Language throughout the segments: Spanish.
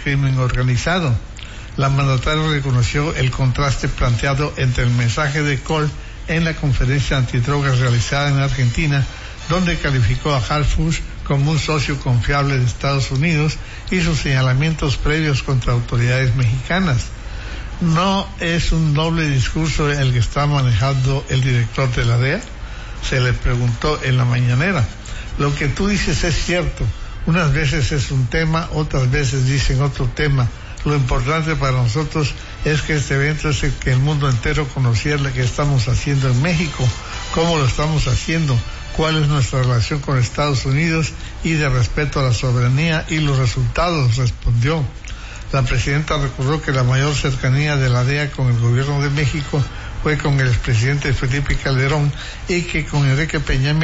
crimen organizado. La mandataria reconoció el contraste planteado entre el mensaje de Kohl en la conferencia antidrogas realizada en Argentina, donde calificó a Harfuch como un socio confiable de Estados Unidos, y sus señalamientos previos contra autoridades mexicanas. ¿No es un doble discurso el que está manejando el director de la DEA? Se le preguntó en la mañanera. Lo que tú dices es cierto. Unas veces es un tema, otras veces dicen otro tema. Lo importante para nosotros es que este evento es el que el mundo entero conociera lo que estamos haciendo en México, cómo lo estamos haciendo, cuál es nuestra relación con Estados Unidos y de respeto a la soberanía y los resultados, respondió. La presidenta recordó que la mayor cercanía de la DEA con el gobierno de México fue con el expresidente Felipe Calderón, y que con Enrique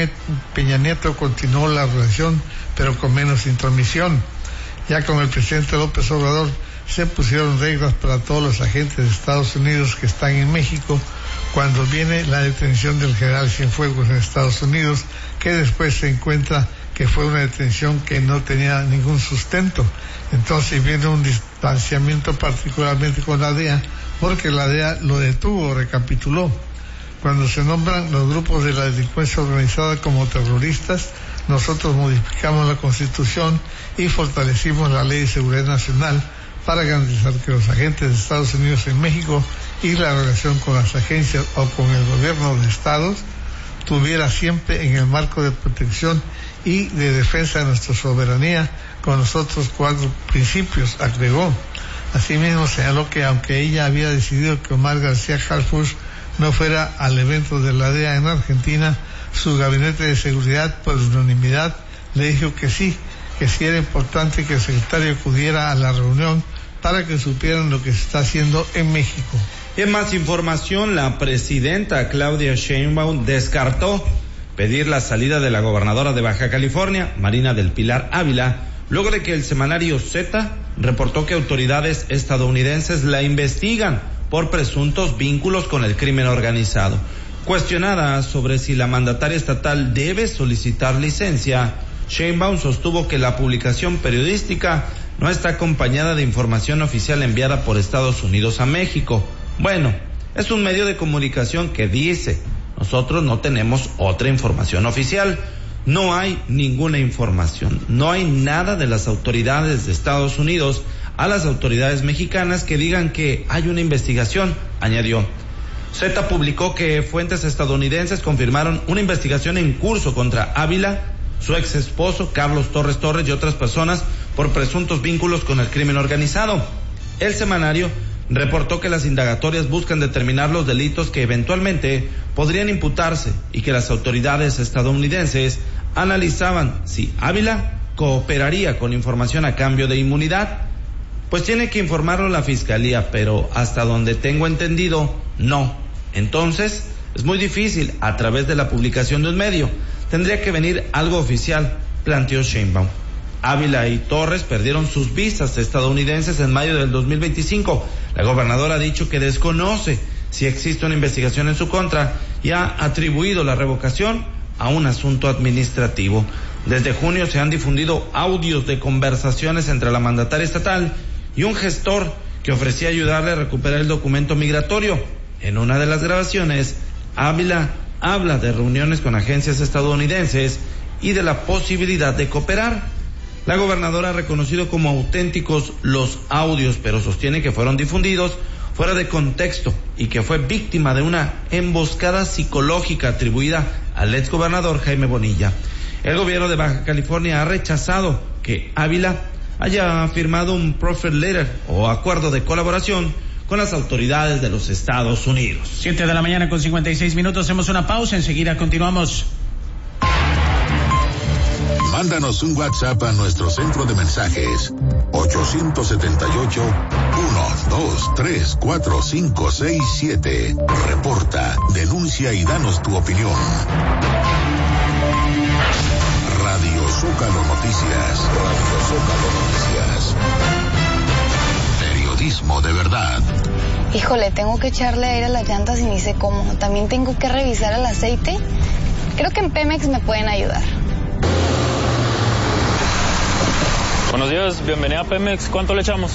Peña Nieto continuó la relación, pero con menos intromisión. Ya con el presidente López Obrador se pusieron reglas para todos los agentes de Estados Unidos que están en México cuando viene la detención del general Cienfuegos en Estados Unidos, que después se encuentra que fue una detención que no tenía ningún sustento. Entonces viene un distanciamiento particularmente con la DEA, porque la DEA lo detuvo, recapituló. Cuando se nombran los grupos de la delincuencia organizada como terroristas, nosotros modificamos la Constitución y fortalecimos la Ley de Seguridad Nacional para garantizar que los agentes de Estados Unidos en México y la relación con las agencias o con el gobierno de estados tuviera siempre en el marco de protección y de defensa de nuestra soberanía, con los otros 4 principios, agregó. Asimismo señaló que aunque ella había decidido que Omar García Harfuch no fuera al evento de la DEA en Argentina, su gabinete de seguridad por unanimidad le dijo que sí era importante que el secretario acudiera a la reunión para que supieran lo que se está haciendo en México. Y en más información, la presidenta Claudia Sheinbaum descartó pedir la salida de la gobernadora de Baja California, Marina del Pilar Ávila, luego de que el semanario Z reportó que autoridades estadounidenses la investigan por presuntos vínculos con el crimen organizado. Cuestionada sobre si la mandataria estatal debe solicitar licencia, Sheinbaum sostuvo que la publicación periodística no está acompañada de información oficial enviada por Estados Unidos a México. Bueno, es un medio de comunicación que dice: nosotros no tenemos otra información oficial. No hay ninguna información, no hay nada de las autoridades de Estados Unidos a las autoridades mexicanas que digan que hay una investigación, añadió. Z publicó que fuentes estadounidenses confirmaron una investigación en curso contra Ávila, su ex esposo Carlos Torres y otras personas por presuntos vínculos con el crimen organizado. El semanario reportó que las indagatorias buscan determinar los delitos que eventualmente podrían imputarse y que las autoridades estadounidenses analizaban si Ávila cooperaría con información a cambio de inmunidad. Pues tiene que informarlo la fiscalía, pero hasta donde tengo entendido, no. Entonces, es muy difícil a través de la publicación de un medio. Tendría que venir algo oficial, planteó Sheinbaum. Ávila y Torres perdieron sus visas estadounidenses en mayo del 2025. La gobernadora ha dicho que desconoce si existe una investigación en su contra y ha atribuido la revocación a un asunto administrativo. Desde junio se han difundido audios de conversaciones entre la mandataria estatal y un gestor que ofrecía ayudarle a recuperar el documento migratorio. En una de las grabaciones, Ávila habla de reuniones con agencias estadounidenses y de la posibilidad de cooperar. La gobernadora ha reconocido como auténticos los audios, pero sostiene que fueron difundidos fuera de contexto y que fue víctima de una emboscada psicológica atribuida al exgobernador Jaime Bonilla. El gobierno de Baja California ha rechazado que Ávila haya firmado un profit letter o acuerdo de colaboración con las autoridades de los Estados Unidos. 7:56 a.m. Hacemos una pausa, enseguida continuamos. Mándanos un WhatsApp a nuestro centro de mensajes 878-123-4567. Reporta, denuncia y danos tu opinión. Radio Zócalo Noticias. Radio Zócalo Noticias. Periodismo de verdad. Híjole, tengo que echarle aire a las llantas y ni sé cómo. También tengo que revisar el aceite. Creo que en Pemex me pueden ayudar. Buenos días, bienvenida a Pemex. ¿Cuánto le echamos?